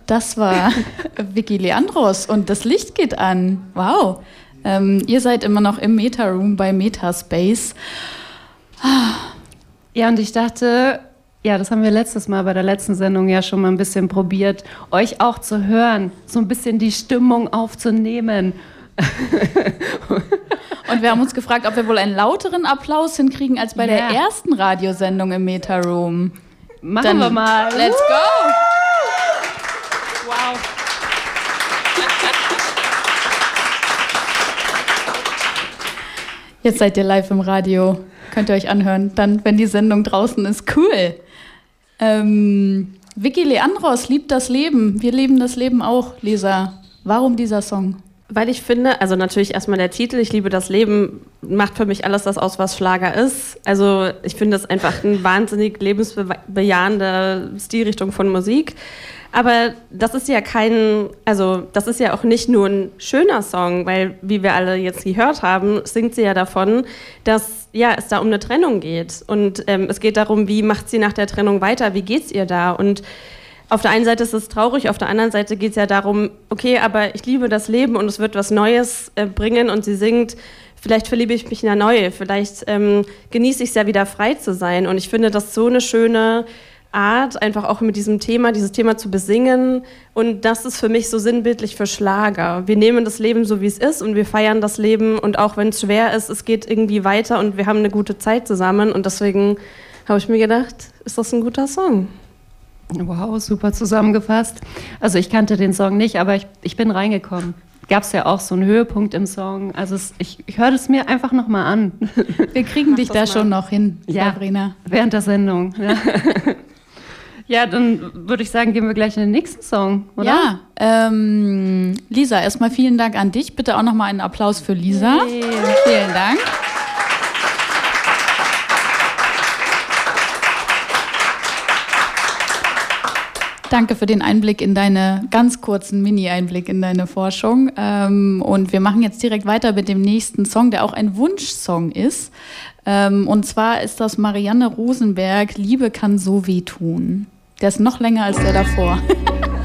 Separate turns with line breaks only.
Das war Vicky Leandros und das Licht geht an. Wow. Ihr seid immer noch im Meta-Room bei Metaspace.
Ja, und ich dachte, ja, das haben wir letztes Mal bei der letzten Sendung ja schon mal ein bisschen probiert, euch auch zu hören, so ein bisschen die Stimmung aufzunehmen.
Und wir haben uns gefragt, ob wir wohl einen lauteren Applaus hinkriegen als bei der ersten Radiosendung im Meta-Room.
Machen wir mal.
Let's go!
Wow.
Jetzt seid ihr live im Radio. Könnt ihr euch anhören, dann, wenn die Sendung draußen ist. Cool. Vicky Leandros liebt das Leben. Wir leben das Leben auch, Lisa. Warum dieser Song?
Weil ich finde, also natürlich erstmal der Titel, ich liebe das Leben, macht für mich alles das aus, was Schlager ist. Also ich finde das einfach eine wahnsinnig lebensbejahende Stilrichtung von Musik. Aber das ist ja das ist ja auch nicht nur ein schöner Song, weil, wie wir alle jetzt gehört haben, singt sie ja davon, dass es da um eine Trennung geht. Und es geht darum, wie macht sie nach der Trennung weiter, wie geht's ihr da? Und auf der einen Seite ist es traurig, auf der anderen Seite geht es ja darum, okay, aber ich liebe das Leben und es wird was Neues bringen. Und sie singt, vielleicht verliebe ich mich in eine neue, vielleicht genieße ich es ja wieder frei zu sein. Und ich finde das so eine schöne Art, einfach auch mit dieses Thema zu besingen. Und das ist für mich so sinnbildlich für Schlager. Wir nehmen das Leben so, wie es ist und wir feiern das Leben. Und auch wenn es schwer ist, es geht irgendwie weiter und wir haben eine gute Zeit zusammen. Und deswegen habe ich mir gedacht, ist das ein guter Song.
Wow, super zusammengefasst. Also ich kannte den Song nicht, aber ich bin reingekommen. Gab es ja auch so einen Höhepunkt im Song. Also ich höre es mir einfach nochmal an.
Wir kriegen dich da schon noch hin,
Sabrina. Während der Sendung. Ja. Ja, dann würde ich sagen, gehen wir gleich in den nächsten Song, oder?
Ja, Lisa, erstmal vielen Dank an dich. Bitte auch nochmal einen Applaus für Lisa.
Hey.
Vielen Dank. Danke für den Einblick in ganz kurzen Mini-Einblick in deine Forschung. Und wir machen jetzt direkt weiter mit dem nächsten Song, der auch ein Wunschsong ist. Und zwar ist das Marianne Rosenberg, Liebe kann so wehtun. Der ist noch länger als der davor.